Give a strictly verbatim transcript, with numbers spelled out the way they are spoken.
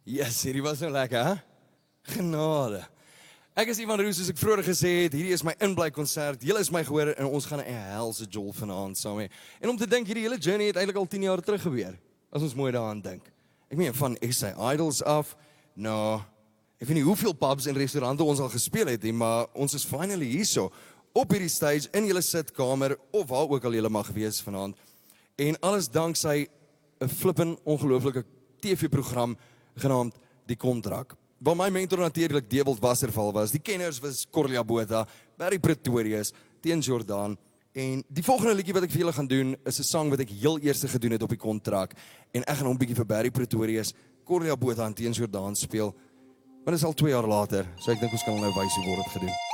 Yes, hierdie was nou lekker, hè? Genade. Ek is Ivan Roos, soos ek vroeër gesê het, hierdie is my inbly konsert. Julle is my gehoor en ons gaan 'n helse jol vanaand saam hê. En om te dink, hierdie hele journey het eintlik al tien jaar terug gebeur. As ons mooi daaraan dink. Ek meen van S A Idols af, nou, ek weet nie hoeveel pubs en restaurante ons al gespeel het nie, maar ons is finally hierso op hierdie stage in julle sitkamer of waar ook al julle mag wees vanaand. En alles danksy 'n flippin ongelooflike T V-program genaamd Die Kontrak. Waar my mentor natuurlik Dewald Wasserval was. Die kenners was Corlia Botha, Barry Pretorius, Teens Jordaan. En die volgende liedjie wat ek vir julle gaan doen is 'n sang wat ek heel eerste gedoen het op die Kontrak. En ek gaan hom bietjie vir Barry Pretorius, Corlia Botha en Teens Jordaan speel. Maar dit is al twee jaar later, so ek dink ons kan hom nou wys hoe word dit gedoen.